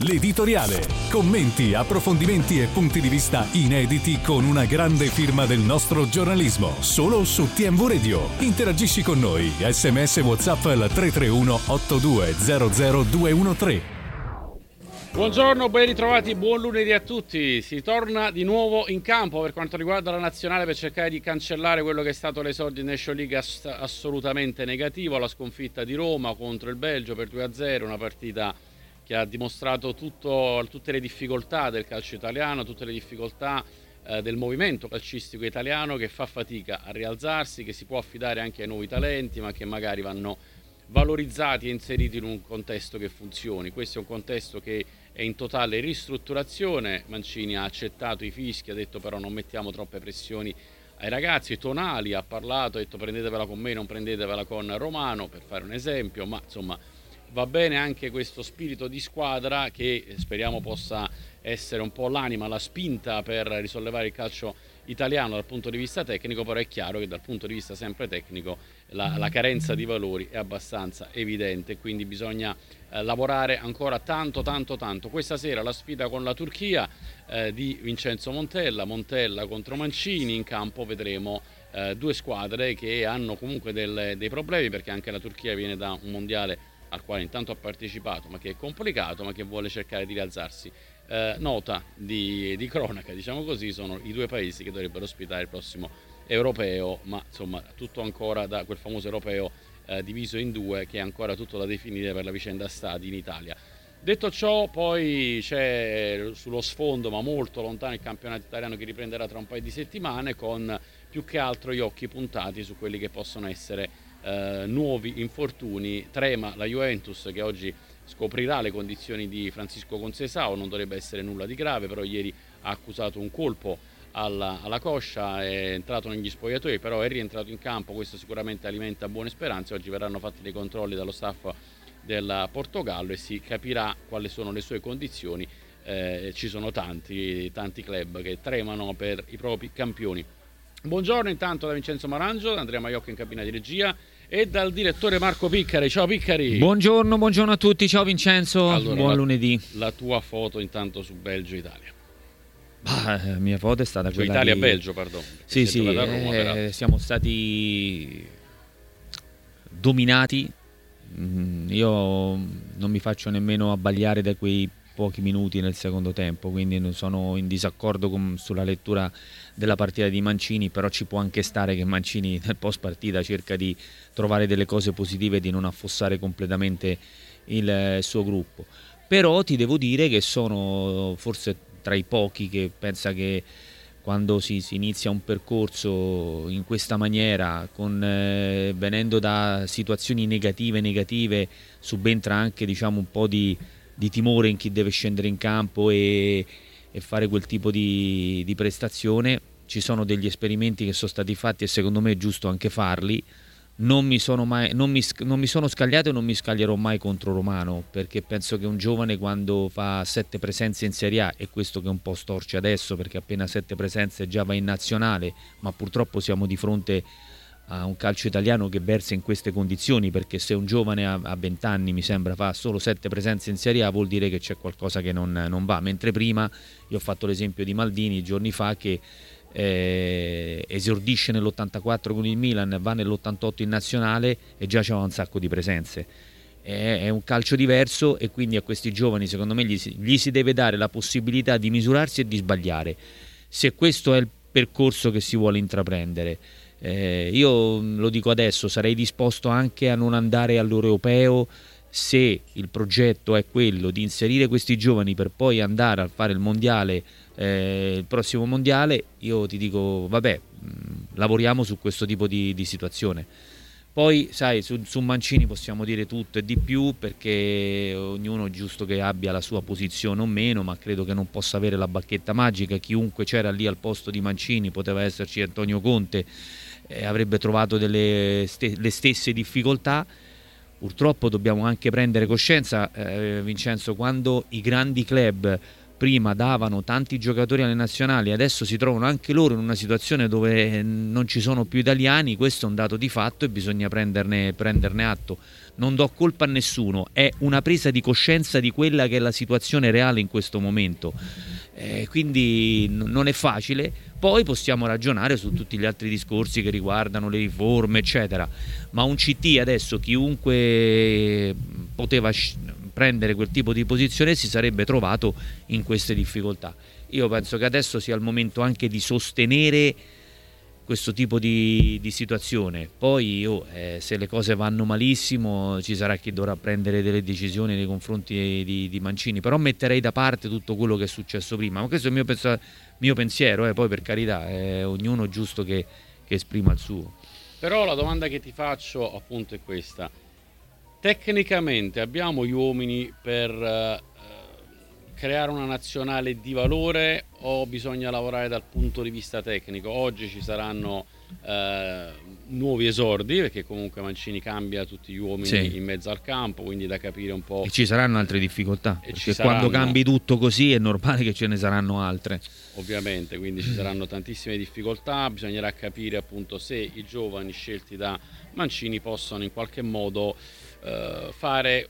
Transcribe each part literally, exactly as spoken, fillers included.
l'editoriale. Commenti, approfondimenti e punti di vista inediti con una grande firma del nostro giornalismo. Solo su T M V Radio. Interagisci con noi. Sms WhatsApp al tre tre uno otto due zero zero due uno tre. Buongiorno, ben ritrovati, buon lunedì a tutti. Si torna di nuovo in campo per quanto riguarda la nazionale per cercare di cancellare quello che è stato l'esordio in National League ass- assolutamente negativo, la sconfitta di Roma contro il Belgio per due a zero, una partita che ha dimostrato tutto, tutte le difficoltà del calcio italiano, tutte le difficoltà eh, del movimento calcistico italiano, che fa fatica a rialzarsi, che si può affidare anche ai nuovi talenti, ma che magari vanno valorizzati e inseriti in un contesto che funzioni. Questo è un contesto che è in totale ristrutturazione. Mancini ha accettato i fischi, ha detto però non mettiamo troppe pressioni ai ragazzi. Tonali ha parlato, ha detto prendetevela con me, non prendetevela con Romano, per fare un esempio, ma insomma va bene anche questo spirito di squadra che speriamo possa essere un po' l'anima, la spinta per risollevare il calcio italiano dal punto di vista tecnico, però è chiaro che dal punto di vista sempre tecnico la, la carenza di valori è abbastanza evidente, quindi bisogna eh, lavorare ancora tanto tanto tanto. Questa sera la sfida con la Turchia eh, di Vincenzo Montella, Montella contro Mancini. In campo vedremo eh, due squadre che hanno comunque del, dei problemi, perché anche la Turchia viene da un mondiale al quale intanto ha partecipato, ma che è complicato, ma che vuole cercare di rialzarsi. Eh, nota di, di cronaca, diciamo così, sono i due paesi che dovrebbero ospitare il prossimo europeo, ma insomma tutto ancora da quel famoso europeo eh, diviso in due, che è ancora tutto da definire per la vicenda stadi in Italia. Detto ciò, poi c'è sullo sfondo, ma molto lontano, il campionato italiano che riprenderà tra un paio di settimane, con più che altro gli occhi puntati su quelli che possono essere eh, nuovi infortuni. Trema la Juventus, che oggi scoprirà le condizioni di Francisco Conceição. Non dovrebbe essere nulla di grave, però ieri ha accusato un colpo alla, alla coscia, è entrato negli spogliatoi, però è rientrato in campo. Questo sicuramente alimenta buone speranze. Oggi verranno fatti dei controlli dallo staff del Portogallo e si capirà quali sono le sue condizioni. Eh, ci sono tanti, tanti club che tremano per i propri campioni. Buongiorno intanto da Vincenzo Marangio, da Andrea Maiocco in cabina di regia e dal direttore Marco Piccari. Ciao Piccari. Buongiorno, buongiorno a tutti, ciao Vincenzo, allora, buon la, lunedì. La tua foto intanto su Belgio-Italia. Ah, la mia foto è stata su quella Italia-Belgio, di... pardon. Sì, sì, Roma, eh, siamo stati dominati. Io non mi faccio nemmeno abbagliare da quei pochi minuti nel secondo tempo, quindi non sono in disaccordo con, sulla lettura della partita di Mancini, però ci può anche stare che Mancini nel post partita cerca di trovare delle cose positive e di non affossare completamente il suo gruppo. Però ti devo dire che sono forse tra i pochi che pensa che quando si, si inizia un percorso in questa maniera, con, eh, venendo da situazioni negative negative, subentra anche diciamo un po' di di timore in chi deve scendere in campo e, e fare quel tipo di, di prestazione. Ci sono degli esperimenti che sono stati fatti e secondo me è giusto anche farli. Non mi sono mai, non mi, non mi sono scagliato e non mi scaglierò mai contro Romano, perché penso che un giovane quando fa sette presenze in Serie A, e questo che un po' storce adesso perché appena sette presenze già va in nazionale, ma purtroppo siamo di fronte a un calcio italiano che versa in queste condizioni, perché se un giovane a venti anni mi sembra fa solo sette presenze in Serie A vuol dire che c'è qualcosa che non, non va, mentre prima io ho fatto l'esempio di Maldini giorni fa che eh, esordisce nell'ottantaquattro con il Milan, va nell'ottantotto in nazionale e già c'era un sacco di presenze. È, è un calcio diverso e quindi a questi giovani secondo me gli, gli si deve dare la possibilità di misurarsi e di sbagliare, se questo è il percorso che si vuole intraprendere. Eh, io lo dico adesso, sarei disposto anche a non andare all'europeo se il progetto è quello di inserire questi giovani per poi andare a fare il mondiale, eh, il prossimo mondiale. Io ti dico vabbè, mh, lavoriamo su questo tipo di, di situazione. Poi sai, su, su Mancini possiamo dire tutto e di più, perché ognuno è giusto che abbia la sua posizione o meno, ma credo che non possa avere la bacchetta magica. Chiunque c'era lì al posto di Mancini, poteva esserci Antonio Conte, eh, avrebbe trovato delle st- le stesse difficoltà. Purtroppo dobbiamo anche prendere coscienza, eh, Vincenzo, quando i grandi club prima davano tanti giocatori alle nazionali, adesso si trovano anche loro in una situazione dove non ci sono più italiani, questo è un dato di fatto e bisogna prenderne, prenderne atto. Non do colpa a nessuno, è una presa di coscienza di quella che è la situazione reale in questo momento, eh, quindi n- non è facile. Poi possiamo ragionare su tutti gli altri discorsi che riguardano le riforme eccetera, ma un C T adesso chiunque poteva sc- prendere quel tipo di posizione si sarebbe trovato in queste difficoltà. Io penso che adesso sia il momento anche di sostenere questo tipo di, di situazione. Poi io, eh, se le cose vanno malissimo ci sarà chi dovrà prendere delle decisioni nei confronti di, di Mancini, però metterei da parte tutto quello che è successo prima, ma questo è il mio, pensa- mio pensiero, eh, poi per carità è ognuno giusto che, che esprima il suo. Però la domanda che ti faccio appunto è questa: tecnicamente abbiamo gli uomini per eh, creare una nazionale di valore o bisogna lavorare dal punto di vista tecnico? Oggi ci saranno eh, nuovi esordi, perché comunque Mancini cambia tutti gli uomini sì. in mezzo al campo, quindi da capire un po'. E ci saranno altre difficoltà, E perché saranno, quando cambi tutto così è normale che ce ne saranno altre. Ovviamente, quindi ci saranno tantissime difficoltà, bisognerà capire appunto se i giovani scelti da Mancini possono in qualche modo eh, fare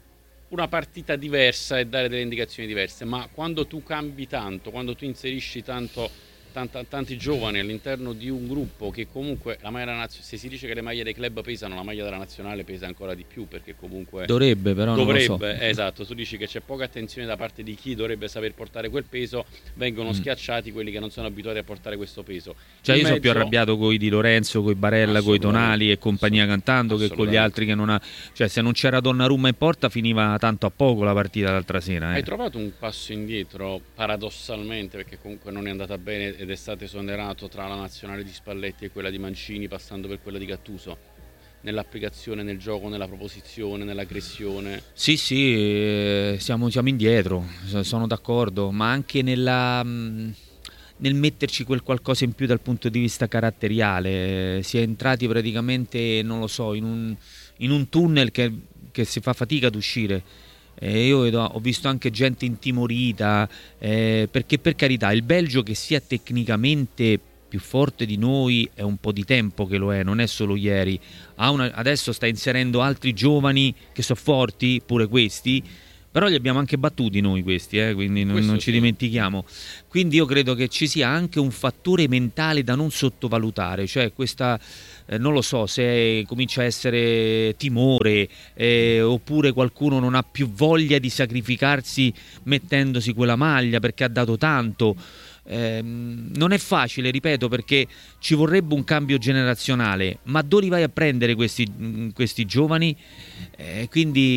una partita diversa e dare delle indicazioni diverse. Ma quando tu cambi tanto, quando tu inserisci tanto, tanta, tanti giovani all'interno di un gruppo che comunque la maglia nazionale, se si dice che le maglie dei club pesano, la maglia della nazionale pesa ancora di più, perché comunque dovrebbe, però dovrebbe, non lo so. Esatto, tu dici che c'è poca attenzione da parte di chi dovrebbe saper portare quel peso, vengono mm. schiacciati quelli che non sono abituati a portare questo peso. Cioè in io mezzo... sono più arrabbiato con i Di Lorenzo, con i Barella, con i Tonali e compagnia cantando che con gli altri che non ha, cioè se non c'era Donnarumma in porta finiva tanto a poco la partita l'altra sera. Eh. Hai trovato un passo indietro paradossalmente, perché comunque non è andata bene ed è stato esonerato tra la nazionale di Spalletti e quella di Mancini, passando per quella di Gattuso, nell'applicazione, nel gioco, nella proposizione, nell'aggressione? Sì, sì, eh, siamo, siamo indietro, sono d'accordo, ma anche nella, mh, nel metterci quel qualcosa in più dal punto di vista caratteriale. Si è entrati praticamente, non lo so, in un, in un tunnel che, che si fa fatica ad uscire. Eh, io ho visto anche gente intimorita, eh, perché per carità il Belgio, che sia tecnicamente più forte di noi, è un po' di tempo che lo è, non è solo ieri. Ha una, adesso sta inserendo altri giovani che sono forti, pure questi, però li abbiamo anche battuti noi questi, eh, quindi non, non ci sì. dimentichiamo. Quindi io credo che ci sia anche un fattore mentale da non sottovalutare, cioè questa, eh, non lo so, se comincia a essere timore, eh, oppure qualcuno non ha più voglia di sacrificarsi mettendosi quella maglia perché ha dato tanto. Eh, non è facile, ripeto, perché ci vorrebbe un cambio generazionale, ma dove vai a prendere questi, questi giovani? Eh,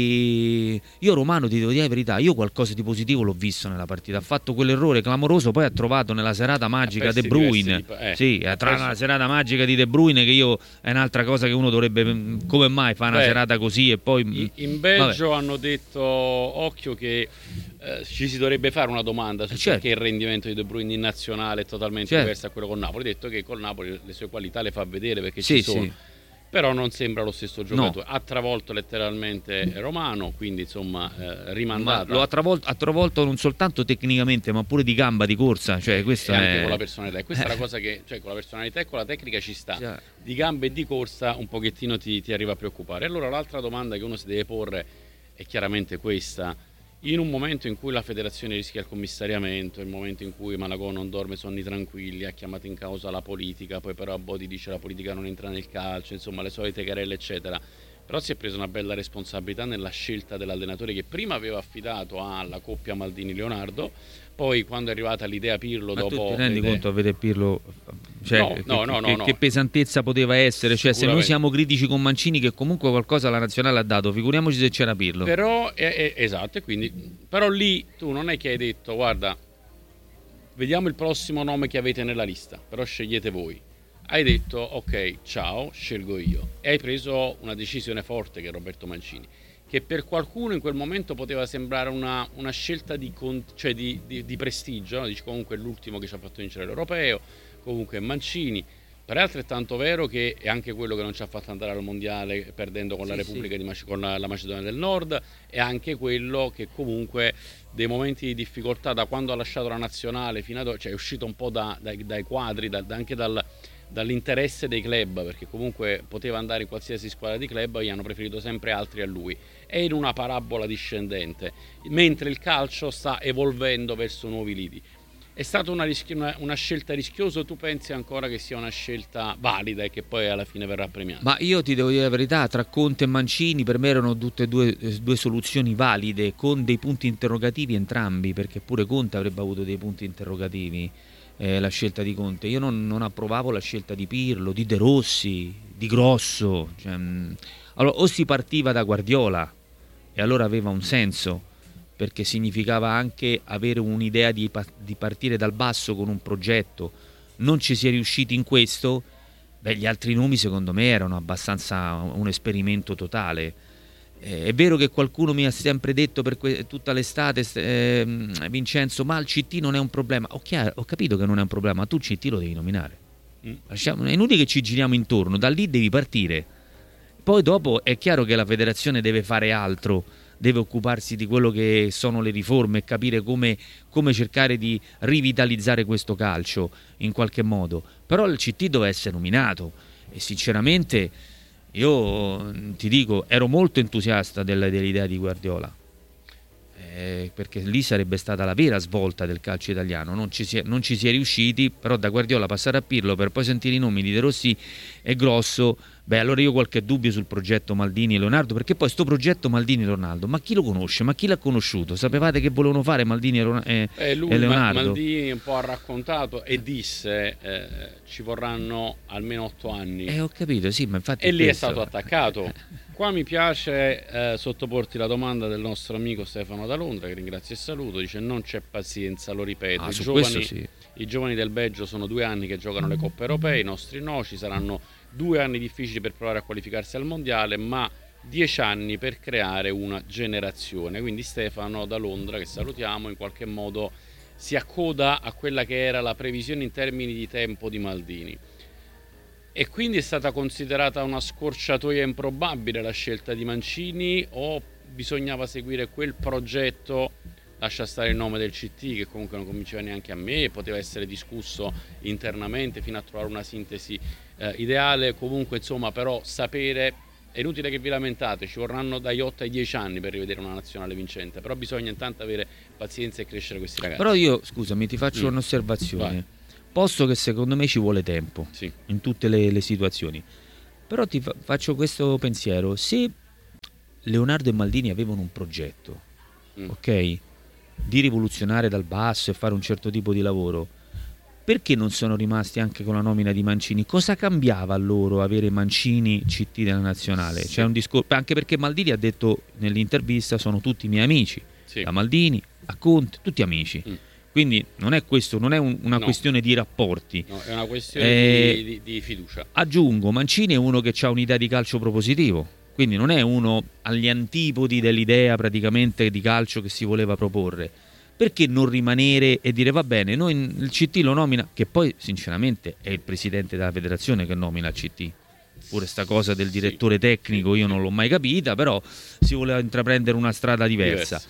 quindi io Romano, ti devo dire la verità, io qualcosa di positivo l'ho visto nella partita, ha fatto quell'errore clamoroso, poi ha trovato nella serata magica De Bruyne, eh, sì, tra perso... la serata magica di De Bruyne, che io è un'altra cosa che uno dovrebbe, come mai fa una Beh, serata così e poi in Belgio vabbè. Hanno detto occhio che Eh, ci si dovrebbe fare una domanda su certo. perché il rendimento di De Bruyne in nazionale è totalmente certo. diverso da quello con Napoli. Detto che col Napoli le sue qualità le fa vedere, perché sì, ci sono, sì. però non sembra lo stesso giocatore. No. Ha travolto letteralmente Romano, quindi insomma eh, rimandato. Lo ha travolto, ha travolto non soltanto tecnicamente, ma pure di gamba, di corsa, cioè questo e è... anche con la personalità. E questa eh. è la cosa che, cioè, con la personalità e con la tecnica ci sta. Cioè. Di gambe e di corsa un pochettino ti, ti arriva a preoccupare. Allora l'altra domanda che uno si deve porre è chiaramente questa: in un momento in cui la federazione rischia il commissariamento, il momento in cui Malagò non dorme sonni tranquilli, ha chiamato in causa la politica, poi però Bodi dice la politica non entra nel calcio, insomma le solite querelle eccetera, però si è preso una bella responsabilità nella scelta dell'allenatore, che prima aveva affidato alla coppia Maldini-Leonardo, poi quando è arrivata l'idea Pirlo ma dopo... tu ti rendi vede... conto a vedere Pirlo, cioè, no, che, no, no, che, no, che no. pesantezza poteva essere, cioè se noi siamo critici con Mancini che comunque qualcosa alla nazionale ha dato, figuriamoci se c'era Pirlo. Però, eh, eh, esatto, e quindi, però lì tu non è che hai detto guarda, vediamo il prossimo nome che avete nella lista, però scegliete voi. Hai detto ok, ciao, scelgo io, e hai preso una decisione forte, che è Roberto Mancini, che per qualcuno in quel momento poteva sembrare una, una scelta di, cioè di, di, di prestigio, no? Dici comunque è l'ultimo che ci ha fatto vincere l'Europeo, comunque Mancini, Però è altrettanto vero che è anche quello che non ci ha fatto andare al mondiale perdendo con sì, la Repubblica sì. di Mace- con la, la Macedonia del Nord, è anche quello che comunque dei momenti di difficoltà da quando ha lasciato la nazionale fino ad oggi, cioè è uscito un po' da, dai, dai quadri, da, anche dal, dall'interesse dei club, perché comunque poteva andare in qualsiasi squadra di club, gli hanno preferito sempre altri a lui. È in una parabola discendente, mentre il calcio sta evolvendo verso nuovi lidi. È stata una, rischi- una, una scelta rischiosa o tu pensi ancora che sia una scelta valida e che poi alla fine verrà premiata? Ma io ti devo dire la verità, tra Conte e Mancini per me erano tutte e due, due soluzioni valide, con dei punti interrogativi entrambi, perché pure Conte avrebbe avuto dei punti interrogativi, eh, la scelta di Conte. Io non, non approvavo la scelta di Pirlo, di De Rossi, di Grosso. Cioè, mh, allora, o si partiva da Guardiola, e allora aveva un senso, perché significava anche avere un'idea di, di partire dal basso con un progetto. Non ci si è riusciti in questo. Beh, gli altri nomi secondo me erano abbastanza un esperimento totale. Eh, è vero che qualcuno mi ha sempre detto per que- tutta l'estate, eh, Vincenzo, ma il C T non è un problema. Ho, chiaro, ho capito che non è un problema, ma tu il C T lo devi nominare. Mm. Lasciamo, è inutile che ci giriamo intorno, da lì devi partire. Poi dopo è chiaro che la federazione deve fare altro, deve occuparsi di quello che sono le riforme e capire come, come cercare di rivitalizzare questo calcio in qualche modo. Però il C T deve essere nominato e sinceramente io ti dico, ero molto entusiasta del, dell'idea di Guardiola, eh, perché lì sarebbe stata la vera svolta del calcio italiano. Non ci, si è, non ci si è riusciti, però da Guardiola passare a Pirlo per poi sentire i nomi di De Rossi e Grosso. Beh, allora io ho qualche dubbio sul progetto Maldini e Leonardo, perché poi sto progetto Maldini e Leonardo, ma chi lo conosce? Ma chi l'ha conosciuto? Sapevate che volevano fare Maldini e, e, eh, lui, e Leonardo? Maldini un po' ha raccontato e disse eh, ci vorranno almeno otto anni. Eh, ho capito, sì, ma infatti... E lì questo. è stato attaccato. Qua mi piace eh, sottoporti la domanda del nostro amico Stefano da Londra, che ringrazio e saluto, dice non c'è pazienza, lo ripeto, ah, i, su giovani, sì. i giovani del Belgio sono due anni che giocano le coppe europee, i nostri no, ci saranno due anni difficili per provare a qualificarsi al mondiale, ma dieci anni per creare una generazione. Quindi Stefano da Londra, che salutiamo, in qualche modo si accoda a quella che era la previsione in termini di tempo di Maldini. E quindi è stata considerata una scorciatoia improbabile la scelta di Mancini, o bisognava seguire quel progetto, lascia stare il nome del C T che comunque non convinceva neanche a me, poteva essere discusso internamente fino a trovare una sintesi eh, ideale, comunque insomma, però sapere, è inutile che vi lamentate, ci vorranno dagli otto ai dieci anni per rivedere una nazionale vincente, però bisogna intanto avere pazienza e crescere questi ragazzi. Però io, scusami, ti faccio mm. un'osservazione. Vai. Posto che secondo me ci vuole tempo, sì, in tutte le, le situazioni, però ti fa- faccio questo pensiero: se Leonardo e Maldini avevano un progetto, mm. ok, di rivoluzionare dal basso e fare un certo tipo di lavoro, perché non sono rimasti anche con la nomina di Mancini? Cosa cambiava a loro avere Mancini C T della nazionale? Sì. C'è un discorso, anche perché Maldini ha detto nell'intervista sono tutti miei amici, sì, da Maldini a Conte, tutti amici. Mm. Quindi non è questo, non è un, una no. questione di rapporti, no, è una questione eh, di, di, di fiducia. Aggiungo, Mancini è uno che ha un'idea di calcio propositivo, quindi non è uno agli antipodi dell'idea praticamente di calcio che si voleva proporre. Perché non rimanere e dire va bene, noi il C T lo nomina, che poi sinceramente è il presidente della federazione che nomina il C T. Pure sta cosa del direttore tecnico io non l'ho mai capita, però si voleva intraprendere una strada diversa.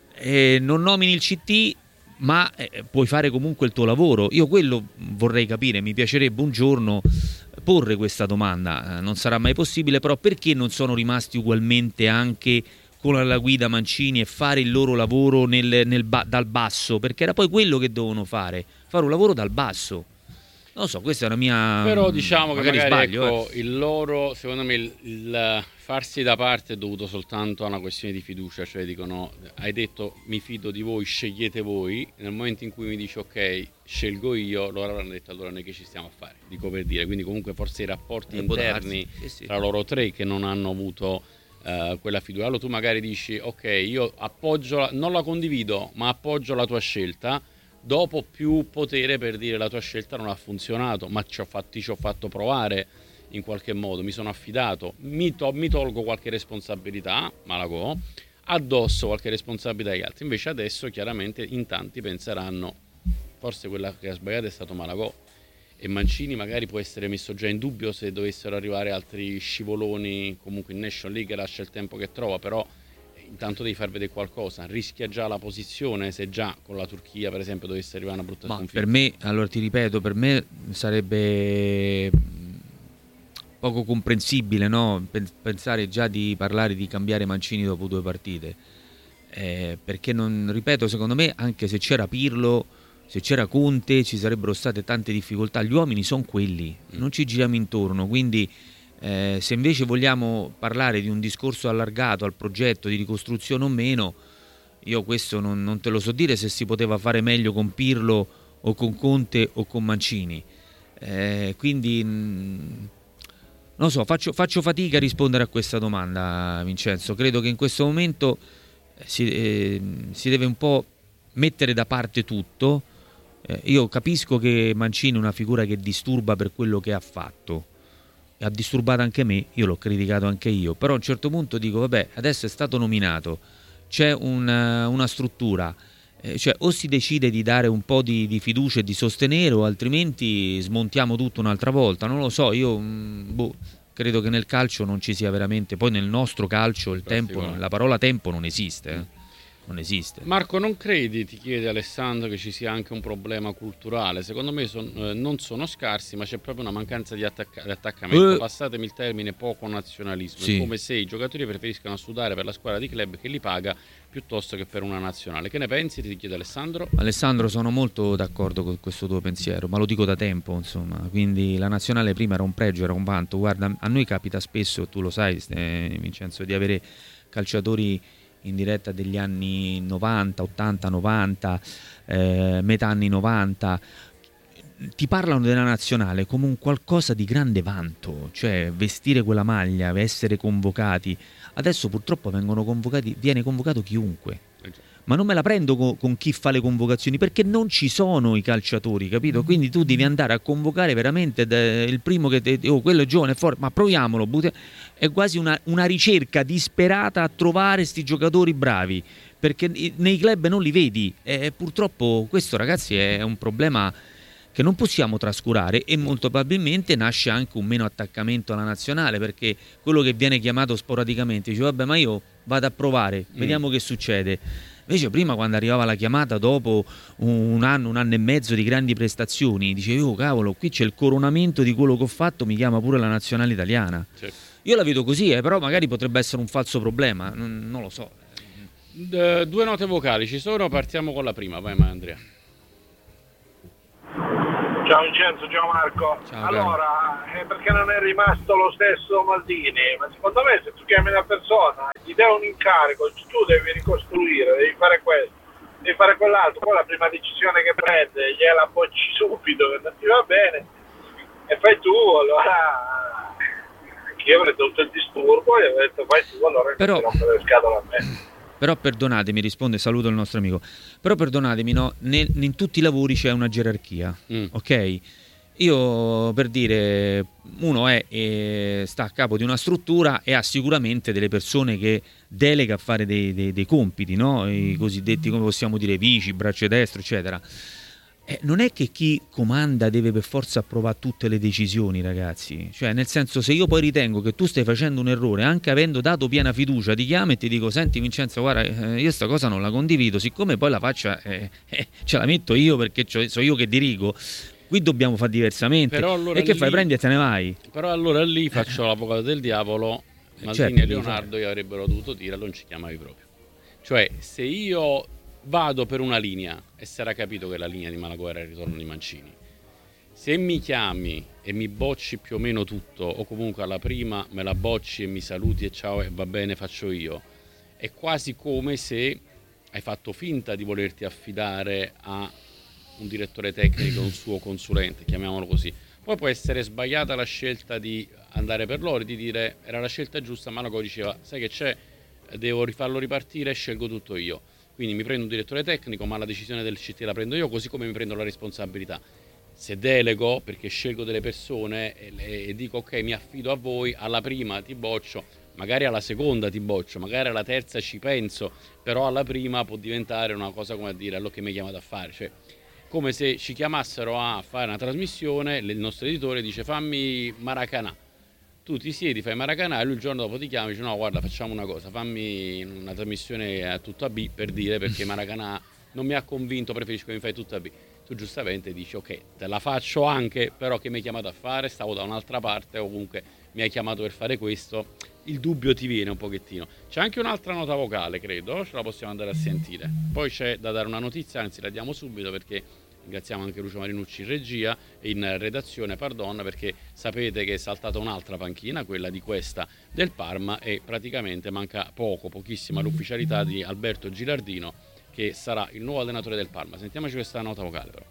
E non nomini il C T, ma eh, puoi fare comunque il tuo lavoro. Io quello vorrei capire, mi piacerebbe un giorno porre questa domanda, eh, non sarà mai possibile, però perché non sono rimasti ugualmente anche con la guida Mancini e fare il loro lavoro nel, nel ba- dal basso? Perché era poi quello che dovevano fare, fare un lavoro dal basso. Non lo so, questa è una mia... Però diciamo magari che magari sbaglio, ecco, eh. il loro, secondo me, il, il farsi da parte è dovuto soltanto a una questione di fiducia, cioè dicono, hai detto mi fido di voi, scegliete voi, nel momento in cui mi dici ok, scelgo io, loro avranno detto allora noi che ci stiamo a fare, dico per dire, quindi comunque forse i rapporti eh, interni sì, sì. tra loro tre che non hanno avuto uh, quella fiducia. Allora tu magari dici ok, io appoggio, la, non la condivido, ma appoggio la tua scelta, dopo più potere per dire la tua scelta non ha funzionato, ma ci ho fatti, ci ho fatto provare in qualche modo, mi sono affidato, mi, to- mi tolgo qualche responsabilità, Malagò, addosso qualche responsabilità agli altri. Invece adesso chiaramente in tanti penseranno forse quella che ha sbagliato è stato Malagò, e Mancini magari può essere messo già in dubbio se dovessero arrivare altri scivoloni comunque in National League, lascia il tempo che trova, però intanto devi far vedere qualcosa, rischia già la posizione se già con la Turchia per esempio dovesse arrivare una brutta Ma sconfitta. per me, allora ti ripeto, per me sarebbe poco comprensibile, no? Pensare già di parlare di cambiare Mancini dopo due partite, eh, perché non, ripeto, secondo me anche se c'era Pirlo, se c'era Conte, ci sarebbero state tante difficoltà. Gli uomini sono quelli, non ci giriamo intorno, quindi eh, se invece vogliamo parlare di un discorso allargato al progetto di ricostruzione o meno, io questo non, non te lo so dire se si poteva fare meglio con Pirlo o con Conte o con Mancini, eh, quindi mh, non so, faccio, faccio fatica a rispondere a questa domanda, Vincenzo. Credo che in questo momento si, eh, si deve un po' mettere da parte tutto. Eh, io capisco che Mancini è una figura che disturba per quello che ha fatto, e ha disturbato anche me, io l'ho criticato anche io, però a un certo punto dico vabbè, adesso è stato nominato, c'è una, una struttura, eh, cioè o si decide di dare un po' di, di fiducia e di sostenere, o altrimenti smontiamo tutto un'altra volta, non lo so, io mh, boh, credo che nel calcio non ci sia veramente, poi nel nostro calcio il tempo, la parola tempo non esiste, eh. Non esiste. Marco, non credi, ti chiede Alessandro, che ci sia anche un problema culturale? Secondo me son, eh, non sono scarsi, ma c'è proprio una mancanza di, attacca- di attaccamento. Uh. Passatemi il termine, poco nazionalismo. Sì. È come se i giocatori preferiscano sudare per la squadra di club che li paga piuttosto che per una nazionale. Che ne pensi? Ti chiede Alessandro. Alessandro, sono molto d'accordo con questo tuo pensiero, ma lo dico da tempo, insomma. Quindi la nazionale prima era un pregio, era un vanto. Guarda, a noi capita spesso, tu lo sai, eh, Vincenzo, di avere calciatori in diretta degli anni novanta, ottanta, novanta, eh, metà anni novanta, ti parlano della nazionale come un qualcosa di grande vanto, cioè vestire quella maglia, essere convocati. Adesso purtroppo vengono convocati, viene convocato chiunque. Ma non me la prendo con, con chi fa le convocazioni, perché non ci sono i calciatori, capito? Quindi tu devi andare a convocare veramente de, il primo che te, oh, quello è giovane, è forte, ma proviamolo. But- è quasi una, una ricerca disperata a trovare sti giocatori bravi, perché nei club non li vedi. E purtroppo questo, ragazzi, è un problema che non possiamo trascurare, e molto probabilmente nasce anche un meno attaccamento alla nazionale, perché quello che viene chiamato sporadicamente dice vabbè, ma io vado a provare, vediamo mm. che succede. Invece prima, quando arrivava la chiamata dopo un anno, un anno e mezzo di grandi prestazioni, dicevi oh cavolo, qui c'è il coronamento di quello che ho fatto, mi chiama pure la nazionale italiana. Certo. Io la vedo così, eh, però magari potrebbe essere un falso problema, non, non lo so. D- due note vocali ci sono, partiamo con la prima, vai Andrea. Ciao Vincenzo, ciao Marco. Ciao, allora, eh, perché non è rimasto lo stesso Maldini? Ma secondo me se tu chiami una persona, gli dai un incarico, tu devi ricostruire, devi fare questo, devi fare quell'altro, poi la prima decisione che prende gliela bocci subito, che non ti va bene, e fai tu, allora io avrei detto il disturbo e avrei detto fai tu, allora però... non ti rompere le scatole a me. Però perdonatemi, risponde, saluto il nostro amico, però perdonatemi, no, nel, in tutti i lavori c'è una gerarchia, mm. ok? Io, per dire, uno è, è sta a capo di una struttura e ha sicuramente delle persone che delega a fare dei, dei, dei compiti, no? I cosiddetti, come possiamo dire, vici, braccio destro, eccetera. Eh, non è che chi comanda deve per forza approvare tutte le decisioni, ragazzi. Cioè, nel senso, se io poi ritengo che tu stai facendo un errore, anche avendo dato piena fiducia, ti chiamo e ti dico senti Vincenzo, guarda, eh, io sta cosa non la condivido, siccome poi la faccia eh, eh, ce la metto io perché so io che dirigo, qui dobbiamo fare diversamente. Allora e che lì, fai, prendi e te ne vai. Però allora lì faccio l'avvocato del diavolo. Maldini certo, e Leonardo gli avrebbero dovuto dire non ci chiamavi proprio. Cioè, se io vado per una linea e sarà capito che la linea di Malaguerra è il ritorno di Mancini, se mi chiami e mi bocci più o meno tutto, o comunque alla prima me la bocci e mi saluti e ciao e va bene faccio io, è quasi come se hai fatto finta di volerti affidare a un direttore tecnico, un suo consulente, chiamiamolo così. Poi può essere sbagliata la scelta di andare per loro, di dire era la scelta giusta, ma Malago diceva sai che c'è, devo rifarlo ripartire, scelgo tutto io. Quindi mi prendo un direttore tecnico, ma la decisione del C T la prendo io, così come mi prendo la responsabilità. Se delego, perché scelgo delle persone e, e dico ok, mi affido a voi, alla prima ti boccio, magari alla seconda ti boccio, magari alla terza ci penso, però alla prima può diventare una cosa come a dire allora che mi hai chiamato a fare. Cioè, come se ci chiamassero a fare una trasmissione, il nostro editore dice fammi Maracanã. Tu ti siedi, fai Maracanã e lui il giorno dopo ti chiama e dice no guarda facciamo una cosa, fammi una trasmissione a tutto a B per dire perché Maracanã non mi ha convinto, preferisco che mi fai tutto a B. Tu giustamente dici ok, te la faccio anche, però che mi hai chiamato a fare? Stavo da un'altra parte o comunque mi hai chiamato per fare questo. Il dubbio ti viene un pochettino. C'è anche un'altra nota vocale, credo, ce la possiamo andare a sentire. Poi c'è da dare una notizia, anzi la diamo subito perché ringraziamo anche Lucio Marinucci in regia e in redazione, pardon, perché sapete che è saltata un'altra panchina, quella di questa del Parma, e praticamente manca poco, pochissima l'ufficialità di Alberto Gilardino, che sarà il nuovo allenatore del Parma. Sentiamoci questa nota vocale però.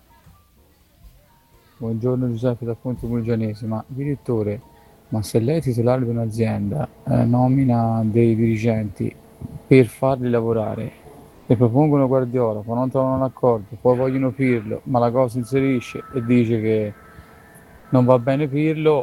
Buongiorno Giuseppe da Ponte Mulgianese, ma direttore, ma se lei è titolare di un'azienda eh, nomina dei dirigenti per farli lavorare e propongono Guardiola, poi non trovano un accordo, poi vogliono Pirlo, ma la cosa inserisce e dice che non va bene Pirlo,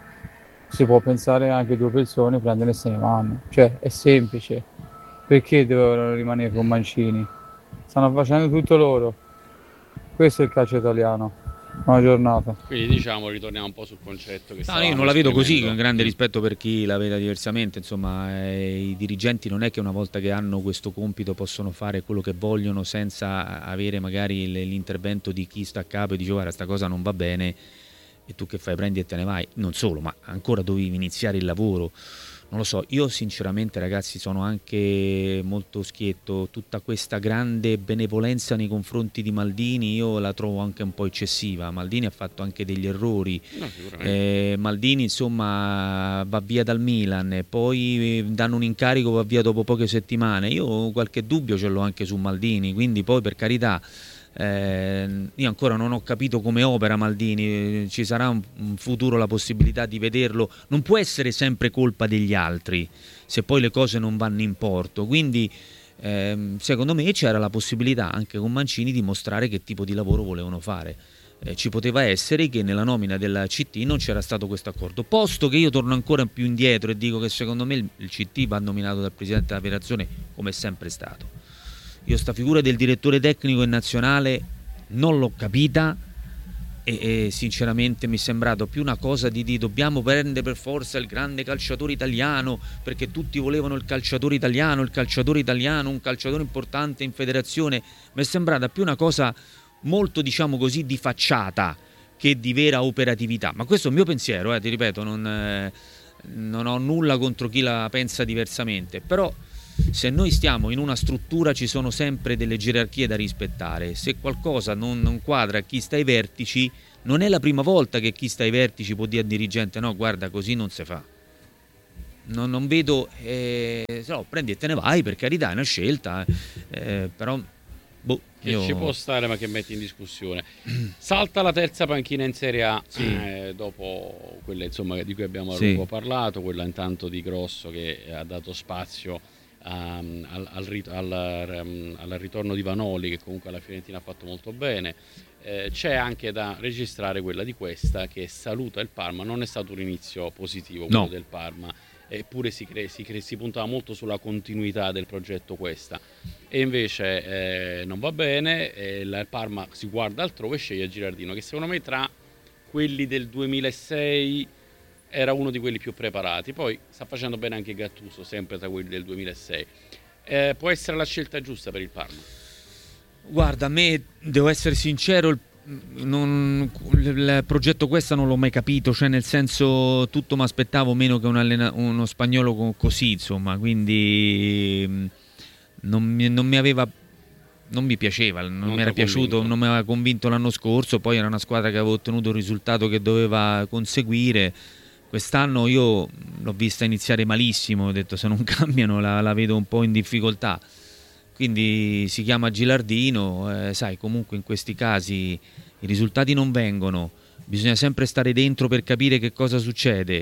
si può pensare anche due persone prendono e se ne vanno, cioè è semplice. Perché dovevano rimanere con Mancini? Stanno facendo tutto loro. Questo è il calcio italiano. Buona giornata. Quindi diciamo ritorniamo un po' sul concetto che no, io non la vedo così, con grande rispetto per chi la veda diversamente, insomma eh, i dirigenti non è che una volta che hanno questo compito possono fare quello che vogliono senza avere magari l'intervento di chi sta a capo e dice guarda sta cosa non va bene e tu che fai, prendi e te ne vai. Non solo, ma ancora dovevi iniziare il lavoro. Non lo so, io sinceramente ragazzi sono anche molto schietto, tutta questa grande benevolenza nei confronti di Maldini io la trovo anche un po' eccessiva. Maldini ha fatto anche degli errori, no, eh, Maldini insomma va via dal Milan, poi danno un incarico, va via dopo poche settimane, io qualche dubbio ce l'ho anche su Maldini, quindi poi per carità Eh, io ancora non ho capito come opera Maldini, ci sarà un, un futuro la possibilità di vederlo, non può essere sempre colpa degli altri se poi le cose non vanno in porto, quindi ehm, secondo me c'era la possibilità anche con Mancini di mostrare che tipo di lavoro volevano fare. Eh, ci poteva essere che nella nomina della C T non c'era stato questo accordo, posto che io torno ancora più indietro e dico che secondo me il, il C T va nominato dal Presidente della Federazione come è sempre stato. Io sta figura del direttore tecnico in nazionale non l'ho capita e, e sinceramente mi è sembrato più una cosa di, di dobbiamo prendere per forza il grande calciatore italiano perché tutti volevano il calciatore italiano, il calciatore italiano, un calciatore importante in federazione. Mi è sembrata più una cosa molto, diciamo così, di facciata che di vera operatività. Ma questo è il mio pensiero, eh, ti ripeto, non, eh, non ho nulla contro chi la pensa diversamente, però se noi stiamo in una struttura ci sono sempre delle gerarchie da rispettare. Se qualcosa non, non quadra a chi sta ai vertici, non è la prima volta che chi sta ai vertici può dire al dirigente no guarda così non si fa. Non, non vedo eh, no, prendi e te ne vai, per carità è una scelta eh, però boh, che io... ci può stare ma che metti in discussione. Salta la terza panchina in Serie A, sì. eh, dopo quella insomma di cui abbiamo a lungo sì. parlato, quella intanto di Grosso che ha dato spazio Um, al, al, al, um, al ritorno di Vanoli che comunque alla Fiorentina ha fatto molto bene. Eh, c'è anche da registrare quella di Questa che saluta il Parma. Non è stato un inizio positivo quello no. del Parma, eppure si, cre- si, cre- si puntava molto sulla continuità del progetto Questa e invece eh, non va bene e il Parma si guarda altrove e sceglie Gilardino che secondo me tra quelli del duemilasei era uno di quelli più preparati, poi sta facendo bene anche Gattuso, sempre tra quelli del duemilasei. Eh, può essere la scelta giusta per il Parma? Guarda, a me, devo essere sincero, il, non, il progetto Questa non l'ho mai capito, cioè nel senso tutto mi aspettavo meno che un allena, uno spagnolo così, insomma, quindi non mi, non mi aveva... non mi piaceva, non, non mi era piaciuto, convinto. Non mi aveva convinto l'anno scorso, poi era una squadra che aveva ottenuto il risultato che doveva conseguire. Quest'anno io l'ho vista iniziare malissimo, ho detto se non cambiano la, la vedo un po' in difficoltà, quindi si chiama Gilardino, eh, sai comunque in questi casi i risultati non vengono, bisogna sempre stare dentro per capire che cosa succede,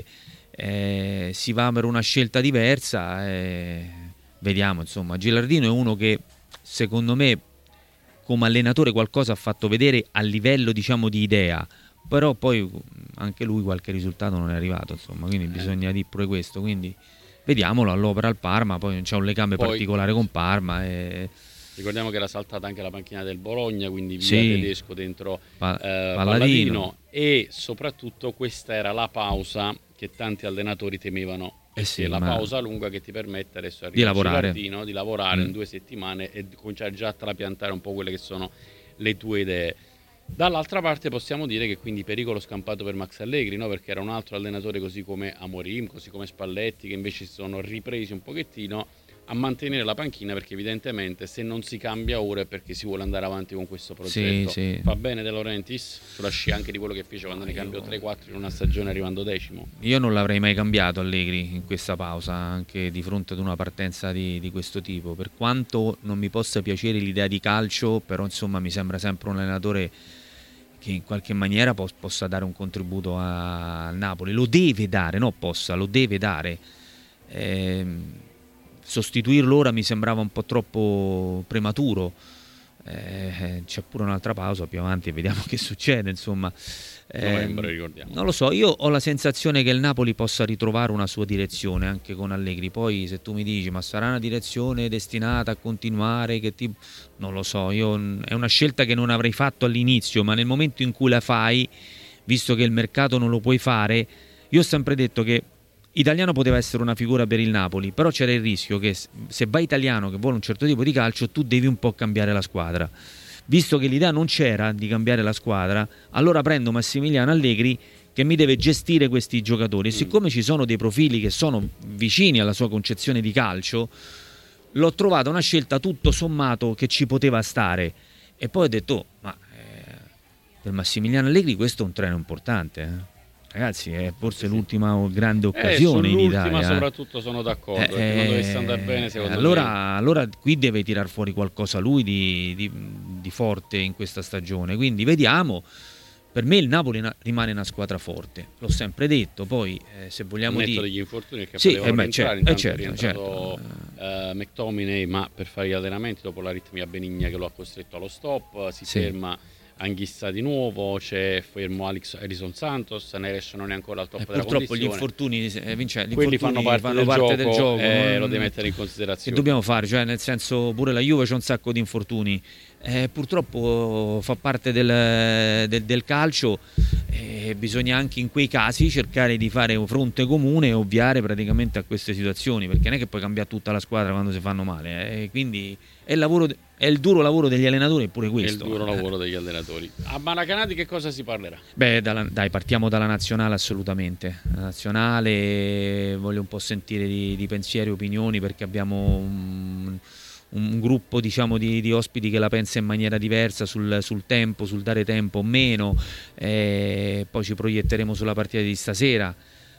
eh, si va per una scelta diversa, eh, vediamo insomma. Gilardino è uno che secondo me come allenatore qualcosa ha fatto vedere a livello diciamo di idea, però poi anche lui qualche risultato non è arrivato insomma, quindi bisogna dire pure questo, quindi vediamolo all'opera al Parma, poi non c'è un legame poi, particolare con Parma e... Ricordiamo che era saltata anche la panchina del Bologna, quindi via Sì. Tedesco dentro Pa- eh, Palladino. Palladino, e soprattutto questa era la pausa che tanti allenatori temevano. Eh sì, la ma- pausa lunga che ti permette adesso Di lavorare. Girardino, di lavorare Mm. in due settimane e di cominciare già a trapiantare un po' quelle che sono le tue idee. Dall'altra parte possiamo dire che quindi pericolo scampato per Max Allegri, no? Perché era un altro allenatore così come Amorim, così come Spalletti, che invece si sono ripresi un pochettino a mantenere la panchina, perché evidentemente se non si cambia ora è perché si vuole andare avanti con questo progetto. Sì, sì. Va bene De Laurentiis sulla scia anche di quello che fece quando ne cambiò tre quattro in una stagione arrivando decimo. Io non l'avrei mai cambiato Allegri in questa pausa, anche di fronte ad una partenza di, di questo tipo. Per quanto non mi possa piacere l'idea di calcio, però insomma mi sembra sempre un allenatore che in qualche maniera po- possa dare un contributo a- al Napoli. Lo deve dare, no possa, lo deve dare. Ehm, sostituirlo ora mi sembrava un po' troppo prematuro. Eh, c'è pure un'altra pausa più avanti e vediamo che succede, insomma. Novembre, Eh, ricordiamo. non lo so, io ho la sensazione che il Napoli possa ritrovare una sua direzione anche con Allegri. Poi se tu mi dici ma sarà una direzione destinata a continuare, che tipo... non lo so, io è una scelta che non avrei fatto all'inizio, ma nel momento in cui la fai, visto che il mercato non lo puoi fare, io ho sempre detto che Italiano poteva essere una figura per il Napoli, però c'era il rischio che se vai Italiano che vuole un certo tipo di calcio, tu devi un po' cambiare la squadra. Visto che l'idea non c'era di cambiare la squadra, allora prendo Massimiliano Allegri che mi deve gestire questi giocatori. E siccome ci sono dei profili che sono vicini alla sua concezione di calcio, l'ho trovata una scelta tutto sommato che ci poteva stare. E poi ho detto, oh, ma eh, per Massimiliano Allegri questo è un treno importante, eh. Ragazzi, è forse l'ultima grande occasione eh, in sull'ultima Italia. soprattutto sono d'accordo, Eh, perché non dovesse andare bene secondo allora, me. allora qui deve tirar fuori qualcosa lui di, di, di forte in questa stagione, quindi vediamo. Per me il Napoli na- rimane una squadra forte, l'ho sempre detto. Poi eh, se vogliamo Netto dire degli infortuni che sì, potevano eh beh, rientrare, certo, intanto eh, certo, è rientrato certo. eh, McTominay, ma per fare gli allenamenti dopo l'aritmia benigna che lo ha costretto allo stop, si Sì. ferma Anghissa di nuovo, c'è fermo Alex Harrison Santos, Neres non è ancora al top Eh, della purtroppo gli condizione. infortuni, eh, Vince, gli Quelli infortuni fanno parte, fanno del, parte gioco, del gioco, e non- lo devi mettere in che considerazione. dobbiamo fare? Cioè, nel senso, pure la Juve c'è un sacco di infortuni. Eh, purtroppo fa parte del, del- del calcio. Eh, bisogna anche in quei casi cercare di fare un fronte comune e ovviare praticamente a queste situazioni, perché non è che puoi cambiare tutta la squadra quando si fanno male. Eh, quindi è il, lavoro, è il duro lavoro degli allenatori, pure È il questo. duro Eh. lavoro degli allenatori. A Maracanã di che cosa si parlerà? Beh, dalla- dai, partiamo dalla nazionale assolutamente. La nazionale voglio un po' sentire di, di pensieri e opinioni, perché abbiamo un, un gruppo, diciamo, di, di ospiti che la pensa in maniera diversa sul, sul tempo, sul dare tempo o meno. Eh, poi ci proietteremo sulla partita di stasera.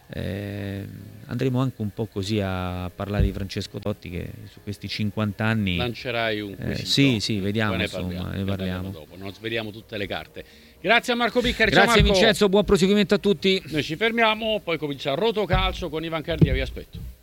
Eh, andremo anche un po' così a parlare di Francesco Totti, che su questi cinquanta anni Lancerai un eh, quesito. sì, sì, vediamo, Poi ne insomma, parliamo, ne ne parliamo. dopo. Non sveliamo tutte le carte. Grazie a Marco Piccari. Grazie Ciao Marco. Vincenzo, buon proseguimento a tutti. Noi ci fermiamo, poi comincia Rotocalcio con Ivan Cardia, vi aspetto.